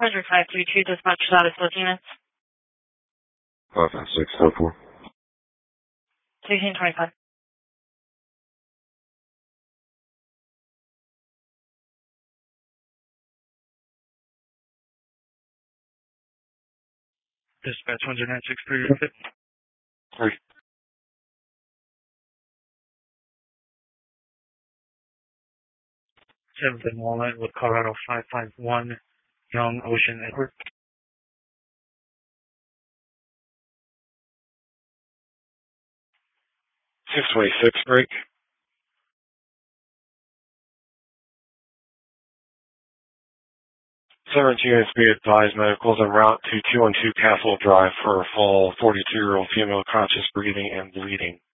Roger 532, dispatch status with units. 55604. 1625. Dispatch 10963. 3. 7th and Walnut with Colorado 551, Young Ocean Edward. 626 break. 17 units be advised, medicals en route to 212 Castle Drive for a fall 42-year-old female conscious breathing and bleeding.